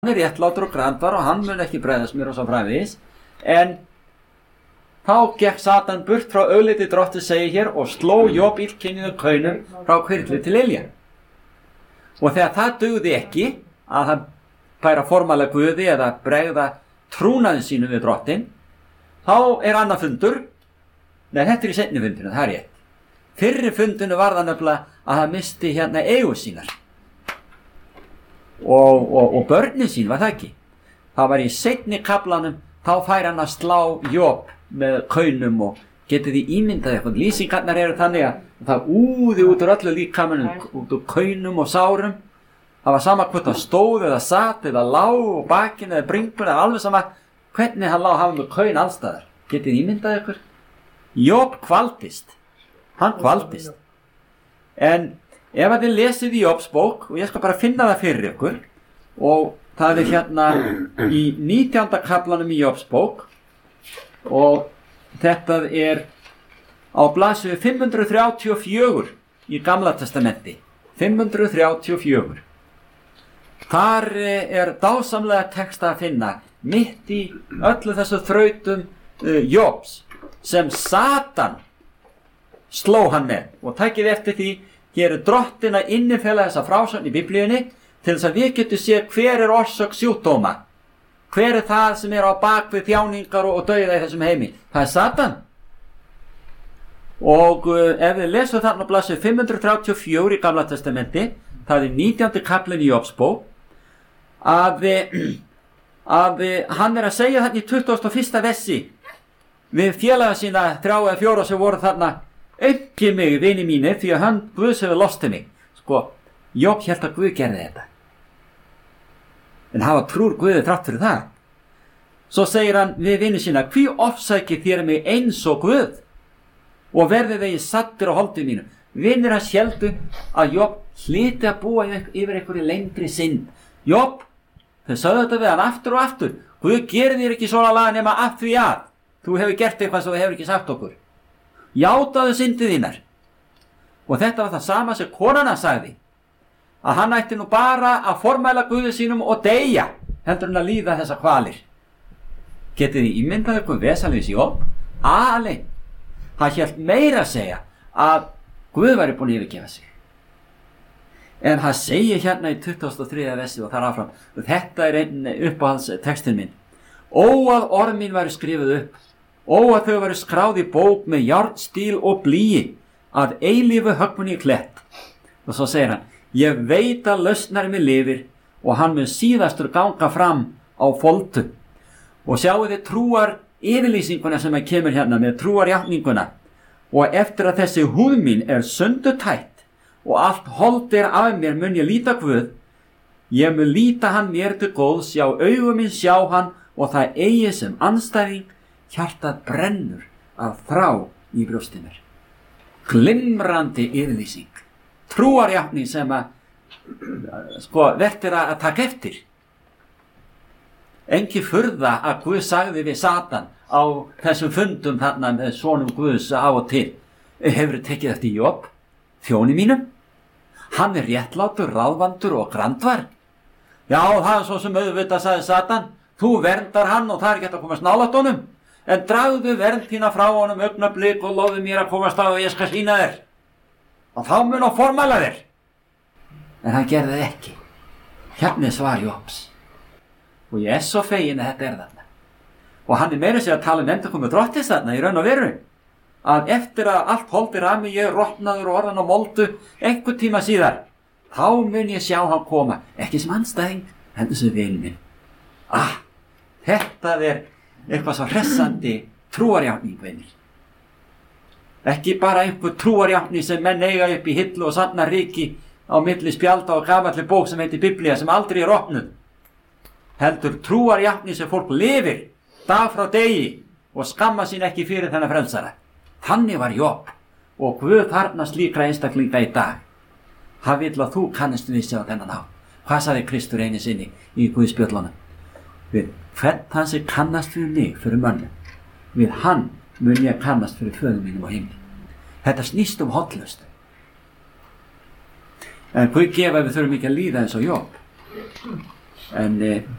er réttlátur og grandvar og hann mun ekki bregðast mér og svo framvegis. En þá gekk Satan burt frá augliti Drottins, segir hér, og sló Job illkynjuðum kaunum frá hvirfli til ilja. Og þegar það dugði ekki að hann færa formála Guði eða bregða trúnaði sínu við Drottin, þá er annað fundur. Nei, þetta er í seinni fundinu, það er rétt. Fyrri fundinu var það nefnilega að hann misti hérna eigur sínar. Og börnin sín, var það ekki? Það var í seinni kaflanum, þá fær hann að slá Job með kaunum og getið því ímyndað eitthvað. Lýsingarnar eru þannig að það úði út úr öllu líkamanum, út úr kaunum og sárum. Það var sama hvort það stóð eða satt eða lá og bakinn eða bringun eða alveg sama hvernig hann lá hafa með kaun allstaðar. Getið því ímyndað eitthvað? Job kvaldist. Hann kvaldist. En ef að þið lesið í Jobs bók, og ég skal bara finna það fyrir ykkur, og það er hérna í 19. kaflanum í Jobs bók, og þetta er á blaðsíðu 534 í Gamla testamenti. 534. Þar er dásamlega texta að finna mitt í öllu þessu þrautum Jobs sem Satan sló hann með. Og tækið eftir því, hér er Drottin að innifela þessa frásögn í Biblíunni til þess að við getum séð hver er orsök sjúkdóma. Hver er það sem er á bakvið þjáningar og dauða í þessum heimi? Það er Satan. Og ef við lesum þarna blaðsíðu 534 í Gamla testamenti, það er 19. kaflinn í Jobs bók, að hann er að segja þarna í 21. versi við félaga sína 3 eða 4 sem voru þarna: auðgi mig, vini mínir, því að hann Guðs hefur lostið mig. Sko, Job hélt að Guð gerði þetta. En hafa trúr Guði þrátt fyrir það. Svo segir hann við vini sína: hví ofsækið þér mig eins og Guð, og verðið þegi sattir á holdi mínu. Vinir hans héldu að Job hlyti að búa yfir einhverju lengri synd. Job, þau sagði þetta við hann aftur og aftur: Guð gerir þér ekki svona lag nema af því að þú hefur gert eitthvað sem þú hefur ekki sagt okkur. Játaðu syndið þínar. Og þetta var það sama sem konana sagði, að hann ætti nú bara að formæla Guði sínum og deyja heldur en að líða þessa kvalir. Getið þið ímyndað ykkur vesalins Job? Alveg. Hann hélt meira að segja að Guð væri búin að yfirgefa sig. En hann segir hérna í 23. versi og þar áfram, og þetta er einn uppáhalds textin minn: ó að orð mín væri skrifuð upp, ó að þau væri skráð í bók með járnstíl og blýi, að eilífu höggmunni í klett. Og svo segir hann: ég veit að lausnari mig lifir, og hann mun síðastur ganga fram á foldu. Og sjáu þið trúar yfirlýsinguna sem að kemur hérna með trúarjátninguna: og eftir að þessi húð mín er sundutætt og allt hold er af mér, mun ég líta Guð. Ég mun líta hann mér til góðs, já, augum mín sjá hann, og það eigi sem andstæðing, hjartað brennur af þrá í brjósti mér. Glimrandi yfirlýsing, trúarjátning sem að verður að taka eftir. Engi furða að Guð sagði við Satan á þessum fundum þarna með sonum Guðs á og til: hefur tekið eftir Job, þjóni mínum? Hann er réttlátur, ráðvandur og grandvar. Já, það er svo sem auðvitað, sagði Satan, þú verndar hann og það er ekki hægt að komast nálægt honum. En dragðu vernd þína frá honum augnablik og lofu mér að komast að og ég skal sýna þér. Og þá mun á formæla þér. En hann gerði það ekki. Hérna er svar Jobs. Og ég er svo fegin að þetta er þarna. Og hann er meira sér að tala um endurkomu Drottins þarna í raun og veru, að eftir að allt holdir af mig, ég er rotnaður og orðan á moldu einhver tíma síðar, þá mun ég sjá hann koma, ekki sem andstæðing, hendur sem vinur minn. Þetta er eitthvað svo hressandi trúarjátning, vinir. Ekki bara einhver trúarjátning sem menn eiga upp í hillu og sanna ríki á milli spjalda og gamalli bók sem heitir Biblía, sem aldrei er opnuð. Heldur trúarjátning sem fólk lifir dag frá degi og skamma sín ekki fyrir þennan frelsara. Þannig var Job, og Guð þarfnast líka einstaklinga í dag. Hann vill að þú kannast við sig á þennan hátt. Hvað sagði Kristur einu sinni í Guðspjöllunum? Við hvern hans er kannast fyrir mig, fyrir mönnum, við hann mun ég kannast fyrir föður mínum á himni. Þetta snýst hollust. En Guð gefa við þurfum ekki að líða eins og Job. en